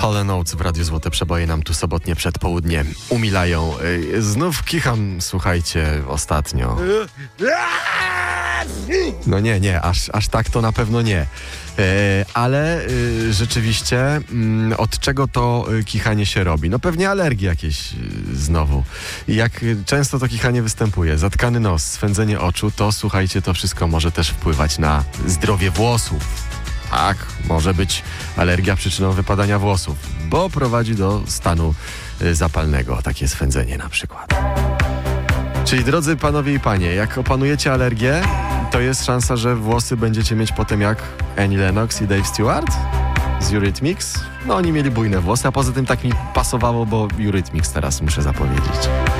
Hall & Oates w Radiu Złote Przeboje nam tu sobotnie przedpołudnie umilają. Znów kicham, słuchajcie, ostatnio. No nie, aż tak to na pewno nie. Ale rzeczywiście od czego to kichanie się robi? No pewnie alergie jakieś znowu. I jak często to kichanie występuje? Zatkany nos, swędzenie oczu, to słuchajcie, to wszystko może też wpływać na zdrowie włosów. Tak, może być alergia przyczyną wypadania włosów, bo prowadzi do stanu zapalnego, takie swędzenie na przykład. Czyli drodzy panowie i panie, jak opanujecie alergię, to jest szansa, że włosy będziecie mieć potem jak Annie Lennox i Dave Stewart z Eurythmics. No oni mieli bujne włosy, a poza tym tak mi pasowało, bo Eurythmics teraz muszę zapowiedzieć.